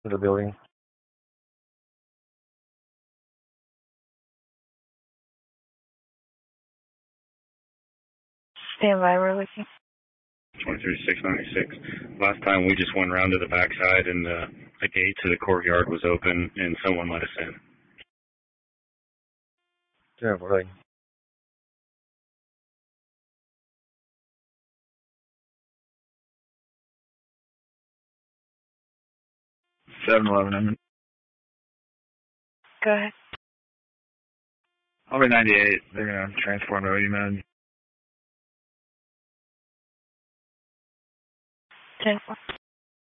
to the building. Stand by, we're looking. 23696. Last time we just went around to the backside and the gate to the courtyard was open and someone let us in. Yeah, really. $7-11. Go ahead. I'll be 98. They're going to transport me, man. 10-4.